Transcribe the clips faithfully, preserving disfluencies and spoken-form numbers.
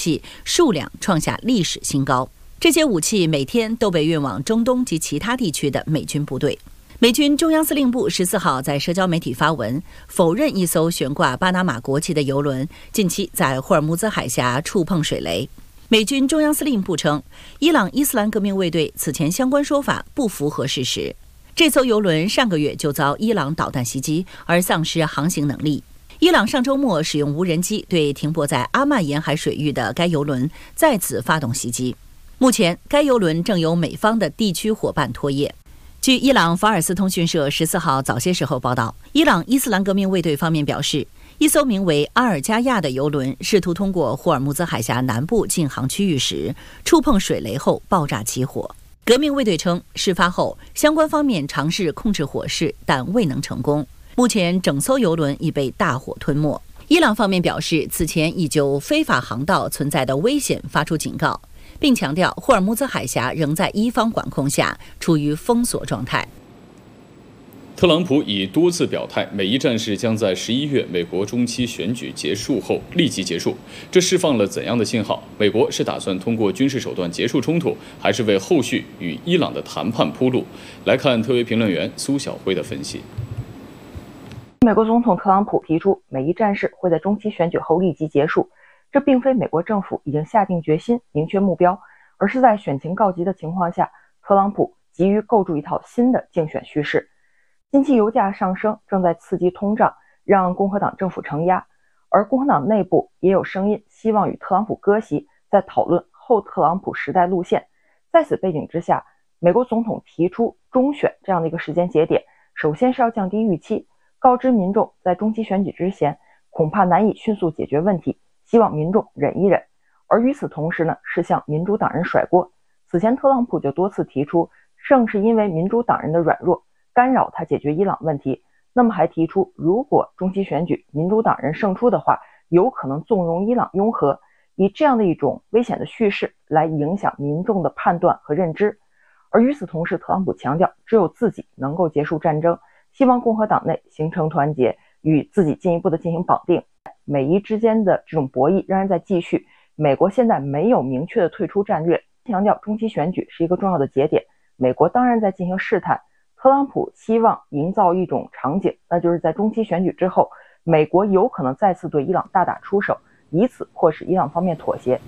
器数量创下历史新高。这些武器每天都被运往中东及其他地区的美军部队。美军中央司令部十四号在社交媒体发文，否认一艘悬挂巴拿马国旗的油轮近期在霍尔木兹海峡触碰水雷。美军中央司令部称，伊朗伊斯兰革命卫队此前相关说法不符合事实。这艘油轮上个月就遭伊朗导弹袭击而丧失航行能力。伊朗上周末使用无人机对停泊在阿曼沿海水域的该油轮再次发动袭击。目前，该油轮正由美方的地区伙伴拖曳。据伊朗法尔斯通讯社十四号早些时候报道，伊朗伊斯兰革命卫队方面表示，一艘名为阿尔加亚的油轮试图通过霍尔木兹海峡南部禁航区域时，触碰水雷后爆炸起火。革命卫队称，事发后相关方面尝试控制火势，但未能成功。目前，整艘油轮已被大火吞没。伊朗方面表示，此前已就非法航道存在的危险发出警告，并强调霍尔木兹海峡仍在伊方管控下，处于封锁状态。 特朗普已多次表态，美伊战事将在十一月美国中期选举结束后立即结束。这释放了怎样的信号？美国是打算通过军事手段结束冲突，还是为后续与伊朗的谈判铺路？来看特约评论员苏晓辉的分析。 美国总统特朗普提出，美伊战事会在中期选举后立即结束。这并非美国政府已经下定决心明确目标，而是在选情告急的情况下，特朗普急于构筑一套新的竞选叙事。近期油价上升正在刺激通胀，让共和党政府承压，而共和党内部也有声音希望与特朗普割席，在讨论后特朗普时代路线。在此背景之下，美国总统提出中选这样的一个时间节点，首先是要降低预期，告知民众在中期选举之前恐怕难以迅速解决问题，希望民众忍一忍。而与此同时呢，是向民主党人甩锅。此前特朗普就多次提出，正是因为民主党人的软弱干扰他解决伊朗问题，那么还提出，如果中期选举民主党人胜出的话，有可能纵容伊朗拥核，以这样的一种危险的叙事来影响民众的判断和认知。而与此同时，特朗普强调，只有自己能够结束战争，希望共和党内形成团结，与自己进一步的进行绑定。美伊之间的这种博弈仍然在继续，美国现在没有明确的退出战略，强调中期选举是一个重要的节点，美国当然在进行试探。特朗普希望营造一种场景，那就是在中期选举之后，美国有可能再次对伊朗大打出手，以此迫使伊朗方面妥协。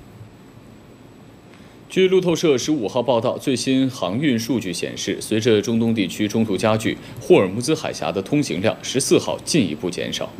据路透社十五号报道，最新航运数据显示，随着中东地区冲突加剧，霍尔木兹海峡的通行量十四号进一步减少。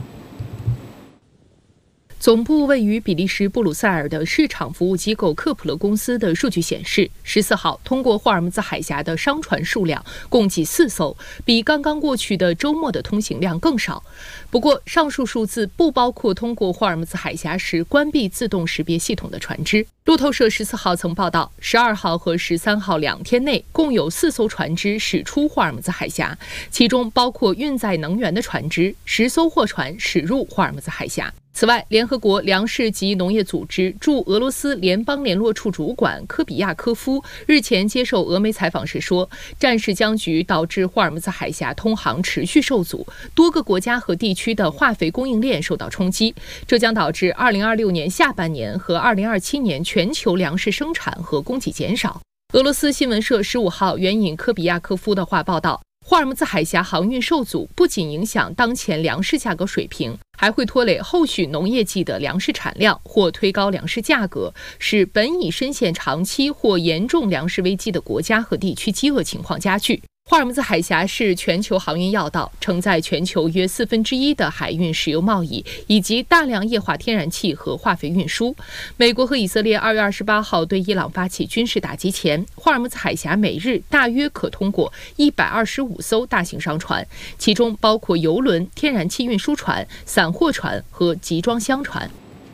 总部位于比利时布鲁塞尔的市场服务机构科普勒公司的数据显示，十四号通过霍尔木兹海峡的商船数量共计四艘，比刚刚过去的周末的通行量更少。不过，上述数字不包括通过霍尔木兹海峡时关闭自动识别系统的船只。路透社十四号曾报道，十二号和十三号两天内共有四艘船只驶出霍尔木兹海峡，其中包括运载能源的船只，十艘货船驶入霍尔木兹海峡。此外，联合国粮食及农业组织驻俄罗斯联邦联络处主管科比亚科夫日前接受俄媒采访时说，战事僵局导致霍尔木兹海峡通航持续受阻，多个国家和地区的化肥供应链受到冲击，这将导致二零二六年下半年和二零二七年全球粮食生产和供给减少。俄罗斯新闻社十五号援引科比亚科夫的话报道，霍尔木兹海峡航运受阻不仅影响当前粮食价格水平，还会拖累后续农业季的粮食产量或推高粮食价格，使本已深陷长期或严重粮食危机的国家和地区饥饿情况加剧。霍尔木兹海峡是全球航运要道，承载全球约四分之一的海运石油贸易，以及大量液化天然气和化肥运输。美国和以色列二月二十八号对伊朗发起军事打击前，霍尔木兹海峡每日大约可通过一百二十五艘大型商船，其中包括油轮、天然气运输船、散货船和集装箱船。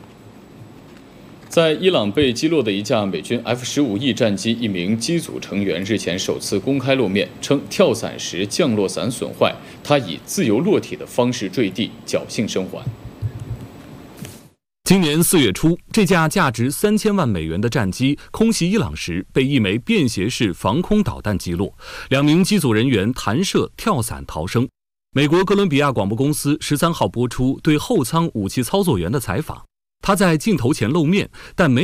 在伊朗被击落的一架美军 F 十五 E 战机一名机组成员日前首次公开露面，称跳伞时降落伞损坏，他以自由落体的方式坠地，侥幸生还。 今年四月初，这架价值三千万美元的战机空袭伊朗时，被一枚便携式防空导弹击落，两名机组人员弹射跳伞逃生。美国哥伦比亚广播公司十三号播出对后舱武器操作员的采访，他在镜头前露面，但没